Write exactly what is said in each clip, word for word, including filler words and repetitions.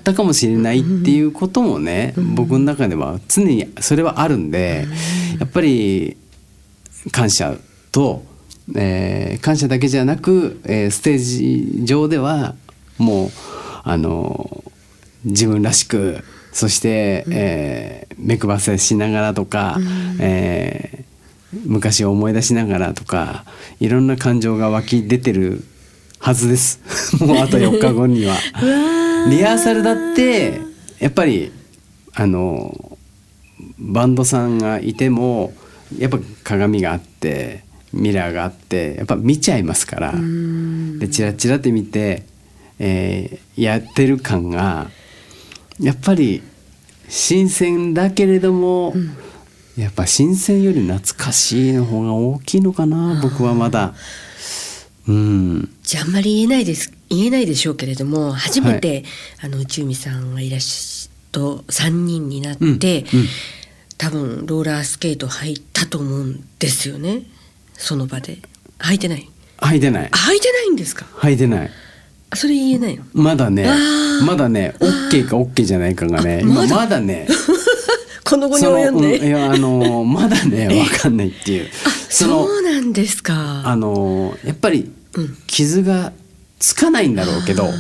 ったかもしれないっていうこともね、うん、僕の中では常にそれはあるんで、うん、やっぱり感謝と、えー、感謝だけじゃなく、えー、ステージ上ではもうあの自分らしく、そして、うんえー、目配せしながらとか、うんえー、昔を思い出しながらとか、いろんな感情が湧き出てるはずですもうあとよっかごにはリハーサルだってやっぱりあのバンドさんがいてもやっぱ鏡があってミラーがあってやっぱ見ちゃいますから、でチラチラって見て、えー、やってる感がやっぱり新鮮だけれども、うん、やっぱ新鮮より懐かしいの方が大きいのかな、僕はまだ。うん、 じゃああんまり言えないです言えないでしょうけれども、初めて、はい、あの内海さんがいらっしゃとさんにんになって、うんうん、多分ローラースケート履いたと思うんですよね。その場で履いてない履いてない履いてないんですか。 履いてない。 それ言えないの。 まだねまだね OK か OK じゃないかがね今まだねこの後に及んで、 うん、いやあのまだね分かんないっていうそのそうなんですか。 あのやっぱり傷がつかないんだろうけど、うん、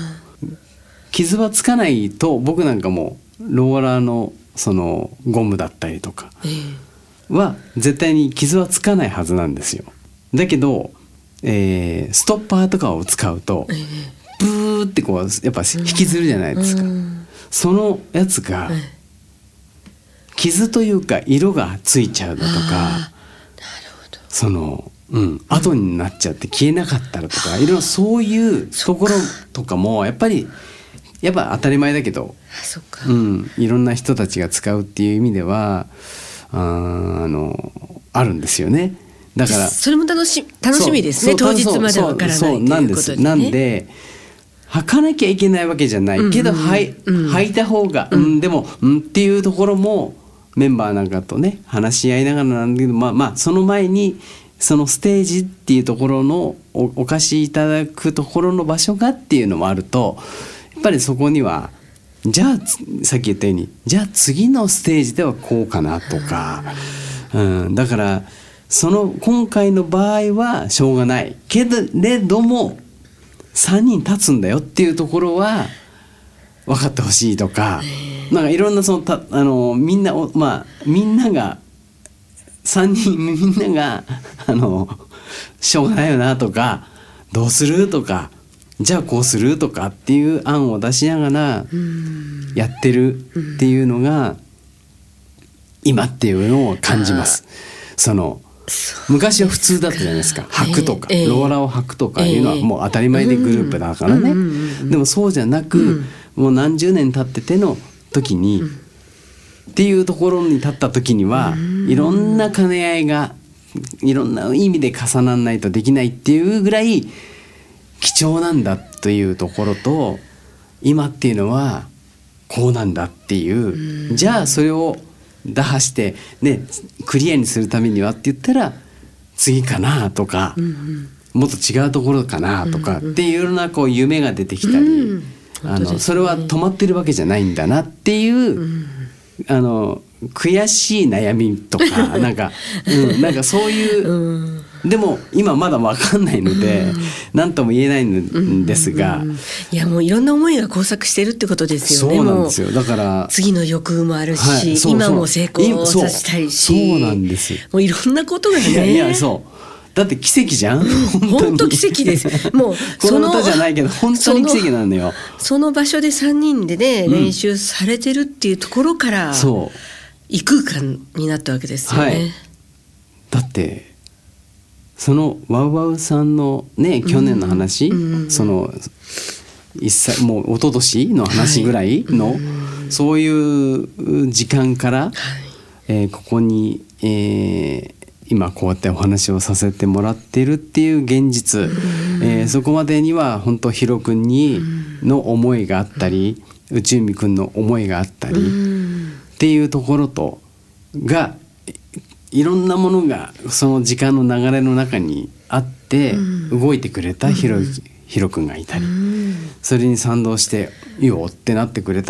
傷はつかないと僕なんかもローラーのそのゴムだったりとかは絶対に傷はつかないはずなんですよ。だけど、えー、ストッパーとかを使うと、えー、ブーってこうやっぱ引きずるじゃないですか、うん、そのやつが、えー、傷というか色がついちゃうだとか、なるほど、その、うん、後になっちゃって消えなかったらとか、いろいろそういうところとかもやっぱりやっぱ当たり前だけど、 あ、そっか、 うん、いろんな人たちが使うっていう意味では あ, あのあるんですよね。だからそれも楽し楽しみですね。当日までわからないということでね。 なんで履かなきゃいけないわけじゃないけど、うんうん、履, 履いた方が、うんうん、でも、うん、っていうところもメンバーなんかとね話し合いながらなんだけど、まあまあその前にそのステージっていうところの お, お貸しいただくところの場所がっていうのもあると、やっぱりそこにはじゃあさっき言ったようにじゃあ次のステージではこうかなとか、うん、だからその今回の場合はしょうがないけれどもさんにん立つんだよっていうところは分かってほしいとか、なんかいろんなそのたあのみんなまあみんながさんにんみんながあのしょうがないよなとかどうするとかじゃあこうするとかっていう案を出しながらやってるっていうのが今っていうのを感じます。その昔は普通だったじゃないですか。履くとか、えー、ローラーを履くとかいうのはもう当たり前でグループだからね、うん、でもそうじゃなく、うん、もう何十年経ってての時に、うん、っていうところに立った時には、うん、いろんな兼ね合いがいろんな意味で重ならないとできないっていうぐらい貴重なんだというところと、今っていうのはこうなんだっていう、うん、じゃあそれを打破して、ね、クリアにするためにはって言ったら次かなとか、うんうん、もっと違うところかなとかっていうようなこう夢が出てきたり、うん、あのそれは止まってるわけじゃないんだなっていう、うん、あの悔しい悩みとかなんか、うん、なんかそういう、うんでも今まだ分かんないので何とも言えないんですが、うんうんうん、 いやもういろんな思いが交錯してるってことですよね。 そうなんですよ。だから次の欲もあるし、はい、そうそう今も成功させたいし、 そうなんです。 もういろんなことがね、 いやいやそうだって奇跡じゃん、うん、 本当奇跡です。もうこの歌じゃないけど本当に奇跡なんだよ。 その場所でさんにんでね、うん、練習されてるっていうところから異空間になったわけですよね、はい、 だってそのワウワウさんのね去年の話、うん、その一歳もう一昨年の話ぐらいの、はい、そういう時間から、はいえー、ここに、えー、今こうやってお話をさせてもらっているっていう現実、うんえー、そこまでには本当ヒロ君にの思いがあったり、うん、内海君の思いがあったり、うん、っていうところとがいろんなものがその時間の流れの中にあって動いてくれたヒロ、うん、ヒロ君がいたり、うん、それに賛同していいよってなってくれた